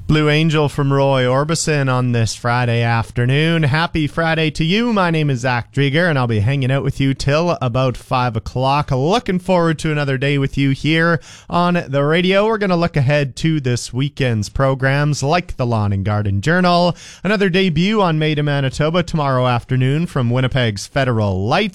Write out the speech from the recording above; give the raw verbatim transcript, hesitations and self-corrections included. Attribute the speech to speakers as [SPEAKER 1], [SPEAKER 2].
[SPEAKER 1] Blue Angel from Roy Orbison on this Friday afternoon. Happy Friday to you. My name is Zach Drieger, and I'll be hanging out with you till about five o'clock. Looking forward to another day with you here on the radio. We're going to look ahead to this weekend's programs like the Lawn and Garden Journal, another debut on Made in Manitoba tomorrow afternoon from Winnipeg's Federal Lights.